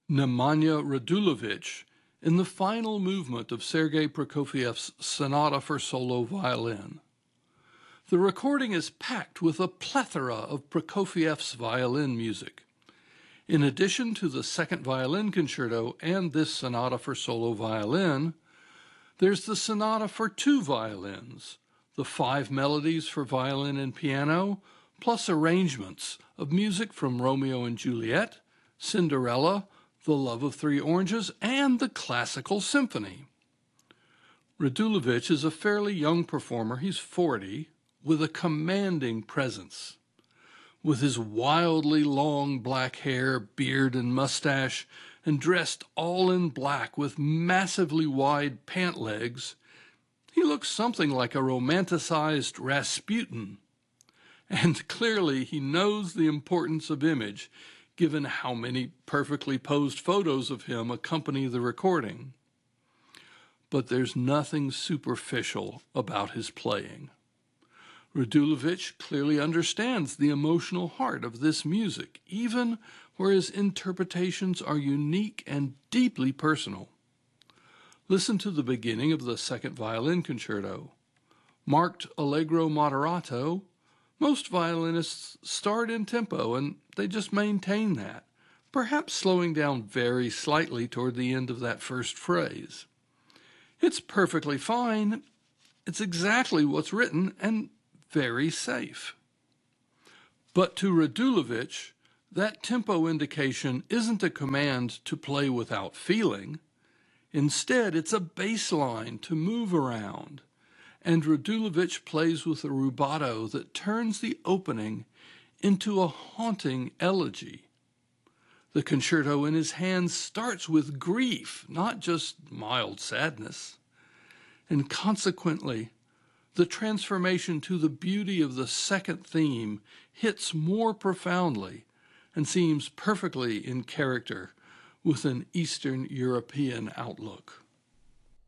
Nemanja Radulović in the final movement of Sergei Prokofiev's Sonata for Solo Violin. The recording is packed with a plethora of Prokofiev's violin music. In addition to the Second Violin Concerto and this Sonata for Solo Violin, there's the Sonata for Two Violins, the 5 melodies for violin and piano, plus arrangements of music from Romeo and Juliet, Cinderella, The Love of Three Oranges, and the Classical Symphony. Radulović is a fairly young performer, he's 40, with a commanding presence. With his wildly long black hair, beard, and mustache, and dressed all in black with massively wide pant legs, he looks something like a romanticized Rasputin. And clearly he knows the importance of image, given how many perfectly posed photos of him accompany the recording. But there's nothing superficial about his playing. Radulović clearly understands the emotional heart of this music, even where his interpretations are unique and deeply personal. Listen to the beginning of the Second Violin Concerto. Marked allegro moderato, most violinists start in tempo and they just maintain that, perhaps slowing down very slightly toward the end of that first phrase. It's perfectly fine. It's exactly what's written and very safe. But to Radulović, that tempo indication isn't a command to play without feeling. Instead, it's a bass line to move around. And Radulović plays with a rubato that turns the opening into a haunting elegy. The concerto in his hands starts with grief, not just mild sadness. And consequently, the transformation to the beauty of the second theme hits more profoundly and seems perfectly in character with an Eastern European outlook.